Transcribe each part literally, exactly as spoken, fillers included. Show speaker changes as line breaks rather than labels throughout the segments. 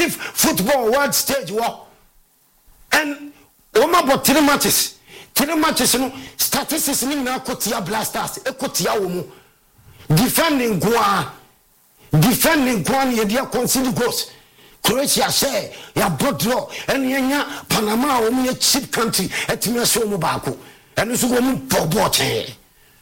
competitive football world stage war. And Oma bought three matches. Three matches, no statistics ni na Kotia Blasters, Ekotia Umu. Defending Gua, defending Guan, Yedia conceded goals. Croatia say, ya brought draw, and Yanya, Panama, only a cheap country, at Timesho Mobako, and this woman for bote.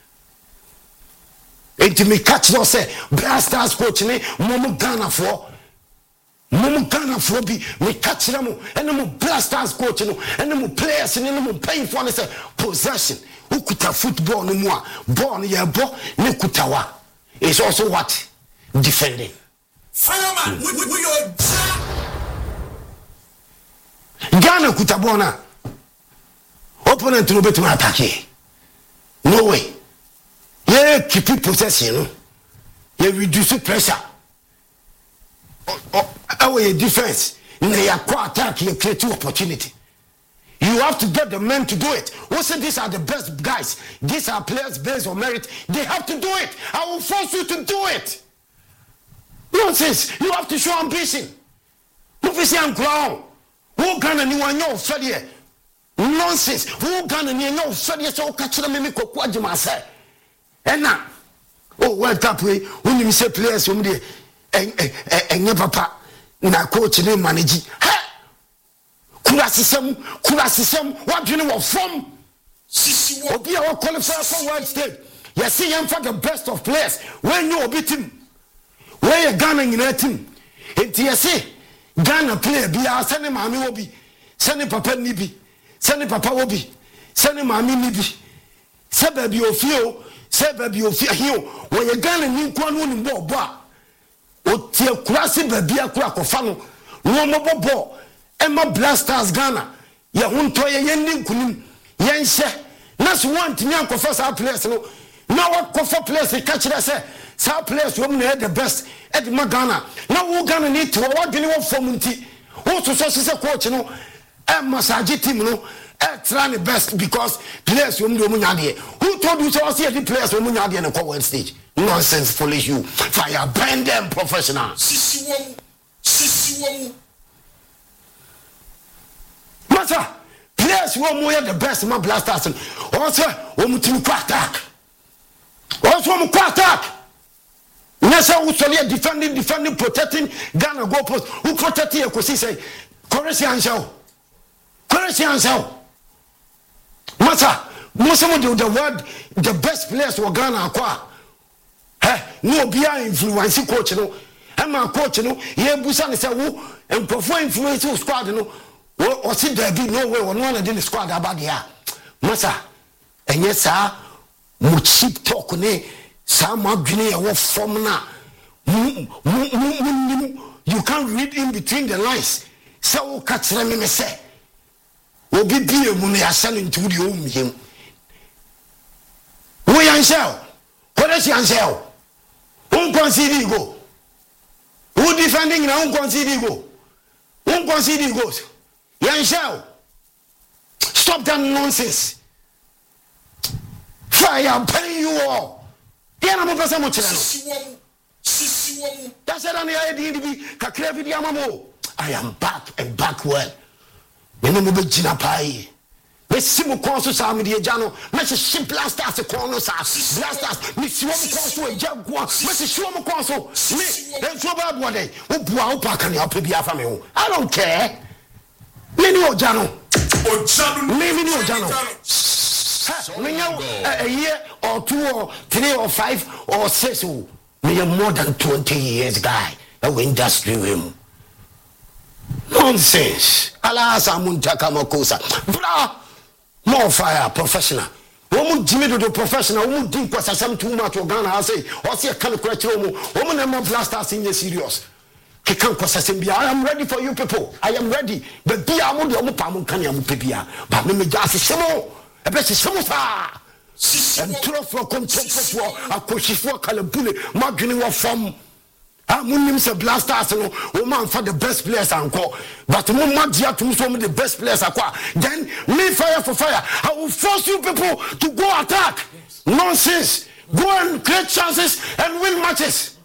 It me catch no say, Blasters coach, Momo Ghana for. Momo Ghana for be me catch them and them Blasters coach and them players and them paying for say possession. Who could have football no more? Born ya bo ne kutawa. It's also what? Defending.
Fireman, we we we are
Ghana kutabona. Opponent no better attack. No way. Yeah, keep possession. Yeah, reduce pressure. Our defense, they are attack, you create opportunity. You have to get the men to do it. Who said these are the best guys? These are players based on merit. They have to do it. I will force you to do it. Nonsense. You have to show ambition. Who is young clown? Who can anyone know failure? Nonsense. Who can anyone know failure? So catch them in the Kokwajima say. And now, oh, World Cup way, when you say players from the and your papa, na coach and manage. Ha! Kurasisem, Kurasisem, what do you know from? Sisi, Obi, our qualifier for world stage. You see, I'm for the best of players. When you beat him, where you Ghana in a team. It's you see, Ghana player, be our sending mommy will be, sending papa nibi, sending papa will be, sending mommy nibi, say baby of you, say baby of you, when you Ghana in one in boa. O tie kurasi baby akura kofano no mobobo Emma Blasters Ghana ye hunto ye yendi nkunim ye nhye na so want me ankofa sa players no na what kofa players e catch them say sa players wo na the best e di Ghana na wo Ghana need to what dwene wo form nti wo so so say coach no e massage team no e try the best because players wo mu nyade who told you so say the players wo mu nyade na world stage. Nonsense, foolish you. Fire, burn them, professional.
Sisi womu, sisi womu.
Master, players who are the best man Blasters. Also, womu team attack. Also, womu attack. Nessa who solely defending, defending, protecting Ghana goal post. Who protecting a cosi say, Corinthian show. Corinthian show. Master, most of the word, the best players were Ghana acquire. No be influence coach no and my coach no ye busa ne say wo empofo influence squad no o si there be no way one one in the squad about there masa enye sa mo cheap talk ne sa madwene e wo form na you can't read in between the lines so catch them me say obi bie mu ne asa no nti wo de o miem wo yan shell what is yan shell? Who concede go? Who defending now? Who concede go? Who concede goes? Yanshao. Stop that nonsense. Fire, I'm telling you all. Here I'm a person. That's it on the idea. I am back and back well. You know, I'm Gina Pai. Me simu konso sa me de jano me se ship Blasters konso sa Blasters me siwo mo konso e jagwa me se siwo mo konso me den so ba bo dey wo bua wo pa kan ya pa bia fa me ho I don't care me ni ojano ojano me ni ojano me nya a year or two or three or five or six me more than twenty years guy a industry him nonsense ala samunta kamakosa bra. More fire, professional. Woman Jimmy do professional, woman think was some too much of Ghana. I say, or see a kind of crutch woman, woman and my Blasters in the serious. He can't process him. I am ready for you people. I am ready. But be a mood of Pamun Kanyam Pipia. But me just Samo, a best Samosa. And twelve for control for a coach for Calabuli, marking off from. I'm a Blasters, woman for the best players and call. But woman, dear to show me the best players acquire. Then me fire for fire. I will force you people to go attack. Nonsense. Go and create chances and win matches.